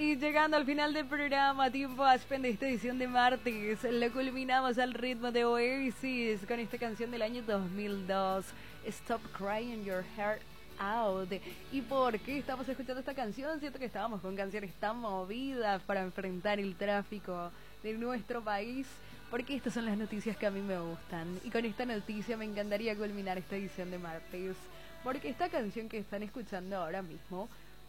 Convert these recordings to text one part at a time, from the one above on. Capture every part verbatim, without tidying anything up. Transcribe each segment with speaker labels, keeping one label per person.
Speaker 1: Y llegando al final del programa, tiempo Aspen de esta edición de martes, lo culminamos al ritmo de Oasis con esta canción del año dos mil dos, Stop Crying Your Heart Out. ¿Y por qué estamos escuchando esta canción? Siento que estábamos con canciones tan movidas para enfrentar el tráfico de nuestro país, porque estas son las noticias que a mí me gustan. Y con esta noticia me encantaría culminar esta edición de martes, porque esta canción que están escuchando ahora mismo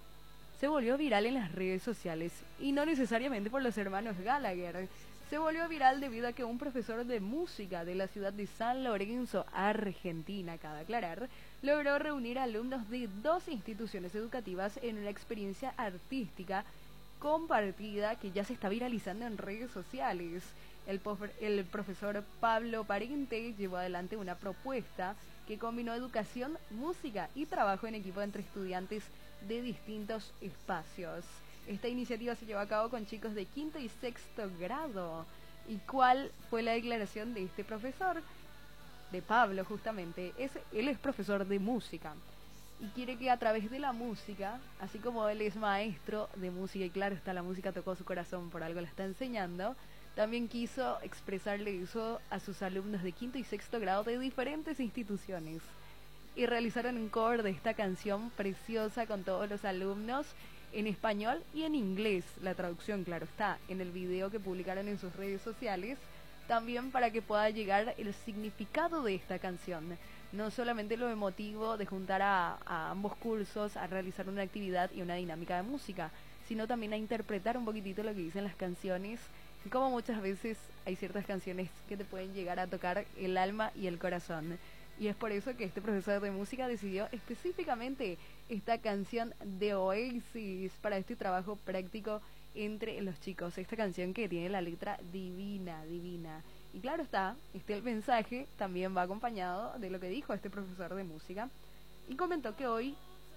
Speaker 1: se volvió viral en las redes sociales, y no necesariamente por los hermanos Gallagher. Se volvió viral debido a que un profesor de música de la ciudad de San Lorenzo, Argentina, cabe aclarar, logró reunir a alumnos de dos instituciones educativas en una experiencia artística compartida que ya se está viralizando en redes sociales. El, el profesor Pablo Parente llevó adelante una propuesta que combinó educación, música y trabajo en equipo entre estudiantes de distintos espacios. Esta iniciativa se llevó a cabo con chicos de quinto y sexto grado. ¿Y cuál fue la declaración de este profesor? De Pablo, justamente. Es, él es profesor de música y quiere que a través de la música, así como él es maestro de música y claro está, la música tocó su corazón, por algo la está enseñando, también quiso expresarle eso a sus alumnos de quinto y sexto grado de diferentes instituciones. Y realizaron un cover de esta canción preciosa con todos los alumnos en español y en inglés. La traducción, claro está, en el video que publicaron en sus redes sociales, también para que pueda llegar el significado de esta canción. No solamente lo emotivo de juntar a, a ambos cursos a realizar una actividad y una dinámica de música, sino también a interpretar un poquitito lo que dicen las canciones, y como muchas veces hay ciertas canciones que te pueden llegar a tocar el alma y el corazón. Y es por eso que este profesor de música decidió específicamente esta canción de Oasis para este trabajo práctico entre los chicos. Esta canción que tiene la letra divina, divina. Y claro está, este el mensaje también va acompañado de lo que dijo este profesor de música. Y comentó que hoy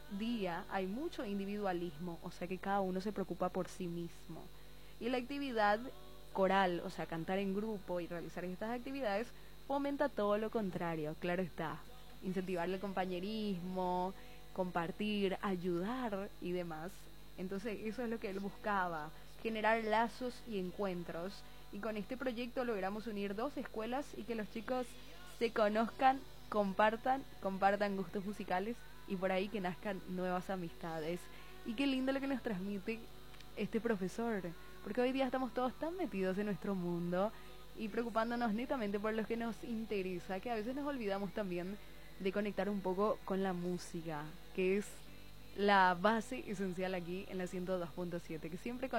Speaker 1: día hay mucho individualismo, o sea que cada uno se preocupa por sí mismo. Y la actividad coral, o sea, cantar en grupo y realizar estas actividades, fomenta todo lo contrario, claro está. Incentivar el compañerismo, compartir, ayudar y demás. Entonces eso es lo que él buscaba, generar lazos y encuentros. Y con este proyecto logramos unir dos escuelas y que los chicos se conozcan, compartan, compartan gustos musicales y por ahí que nazcan nuevas amistades. Y qué lindo lo que nos transmite este profesor, porque hoy día estamos todos tan metidos en nuestro mundo y preocupándonos netamente por lo que nos interesa, que a veces nos olvidamos también de conectar un poco con la música, que es la base esencial aquí en la ciento dos punto siete, que siempre con